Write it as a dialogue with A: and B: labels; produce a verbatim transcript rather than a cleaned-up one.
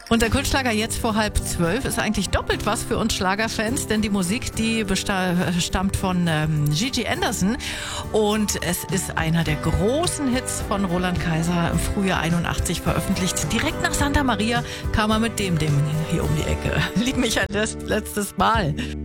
A: Und der Kultschlager jetzt vor halb zwölf ist eigentlich doppelt was für uns Schlagerfans, denn die Musik, die besta- stammt von ähm, Gigi Anderson und es ist einer der großen Hits von Roland Kaiser im Frühjahr einundachtzig veröffentlicht. Direkt nach Santa Maria kam er mit dem Ding hier um die Ecke. Lieb mich ein letztes Mal.